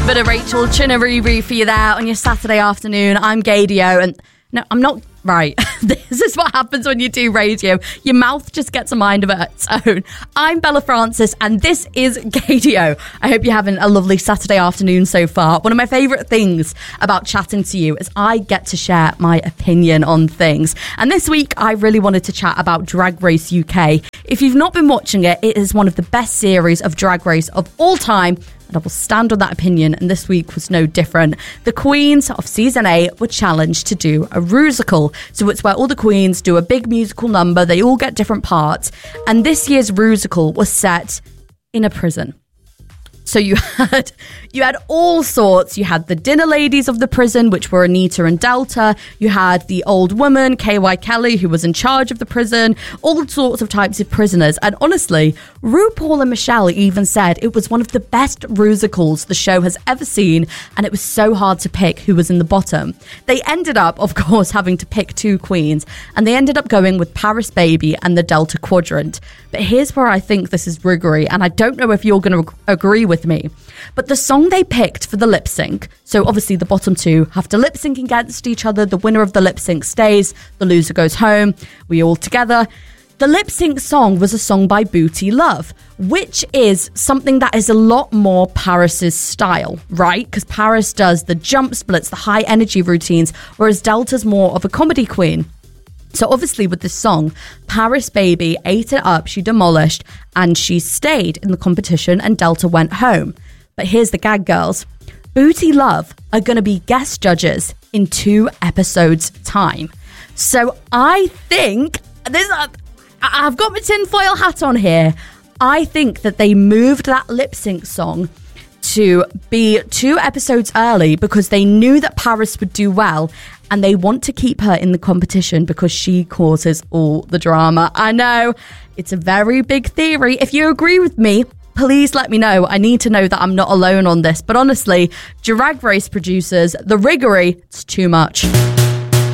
Bit of Rachel Chinariri for you there on your Saturday afternoon. I'm Gadio, and no, I'm not right. This is what happens when you do radio. Your mouth just gets a mind of its own. I'm Bella Francis, and this is Gadio. I hope you're having a lovely Saturday afternoon so far. One of my favourite things about chatting to you is I get to share my opinion on things. And this week, I really wanted to chat about Drag Race UK. If you've not been watching it, it is one of the best series of Drag Race of all time. And I will stand on that opinion, and this week was no different. The queens of season 8 were challenged to do a Rusical. So it's where all the queens do a big musical number, they all get different parts. And this year's Rusical was set in a prison. So you had all sorts. You had the dinner ladies of the prison, which were Anita and Delta. You had the old woman, KY Kelly, who was in charge of the prison. All sorts of types of prisoners. And honestly, RuPaul and Michelle even said it was one of the best Rusicals the show has ever seen. And it was so hard to pick who was in the bottom. They ended up, of course, having to pick two queens. And they ended up going with Paris Baby and the Delta Quadrant. But here's where I think this is riggery. And I don't know if you're going to agree with me. But the song they picked for the lip sync, so obviously the bottom two have to lip sync against each other. The winner of the lip sync stays, the loser goes home. We all together. The lip sync song was a song by Booty Love, which is something that is a lot more Paris's style, right? Because Paris does the jump splits, the high energy routines, whereas Delta's more of a comedy queen. So obviously with this song, Paris Baby ate it up, she demolished, and she stayed in the competition and Delta went home. But here's the gag, girls. Booty Love are going to be guest judges in 2 episodes' time. So I think, I've got my tinfoil hat on here, I think that they moved that lip sync song to be 2 episodes early because they knew that Paris would do well. And they want to keep her in the competition because she causes all the drama. I know, it's a very big theory. If you agree with me, please let me know. I need to know that I'm not alone on this. But honestly, Drag Race producers, the riggery, it's too much.